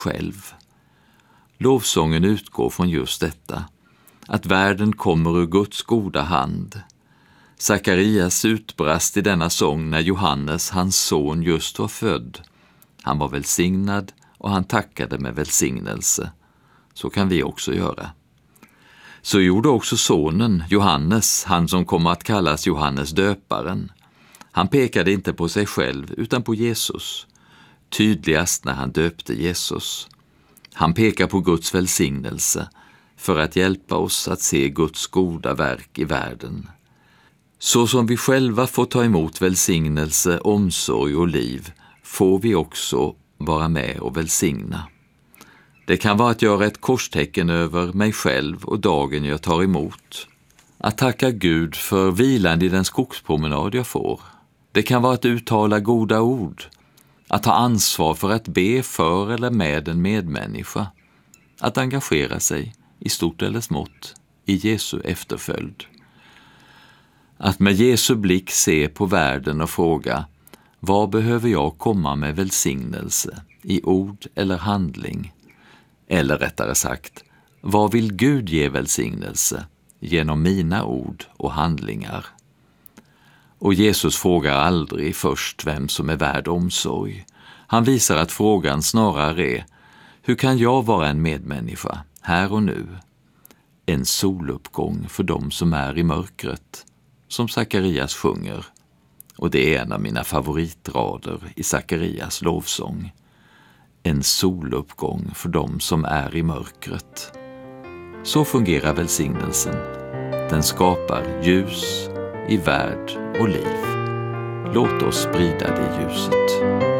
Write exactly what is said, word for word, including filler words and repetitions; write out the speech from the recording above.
själv. Lovsången utgår från just detta, att världen kommer ur Guds goda hand. Sakarias utbrast i denna sång när Johannes, hans son, just var född. Han var välsignad och han tackade med välsignelse. Så kan vi också göra. Så gjorde också sonen, Johannes, han som kommer att kallas Johannes döparen. Han pekade inte på sig själv utan på Jesus, tydligast när han döpte Jesus. Han pekar på Guds välsignelse för att hjälpa oss att se Guds goda verk i världen. Så som vi själva får ta emot välsignelse, omsorg och liv, får vi också vara med och välsigna. Det kan vara att göra ett korstecken över mig själv och dagen jag tar emot. Att tacka Gud för vilan i den skogspromenad jag får. Det kan vara att uttala goda ord. Att ta ansvar för att be för eller med en medmänniska. Att engagera sig, i stort eller smått, i Jesu efterföljd. Att med Jesu blick se på världen och fråga: vad behöver jag komma med välsignelse, i ord eller handling? Eller rättare sagt, vad vill Gud ge välsignelse genom mina ord och handlingar? Och Jesus frågar aldrig först vem som är värd omsorg. Han visar att frågan snarare är: hur kan jag vara en medmänniska, här och nu? En soluppgång för dem som är i mörkret, som Sakarias sjunger. Och det är en av mina favoritrader i Sakarias lovsång. En soluppgång för dem som är i mörkret. Så fungerar välsignelsen. Den skapar ljus i värld och liv. Låt oss sprida det ljuset.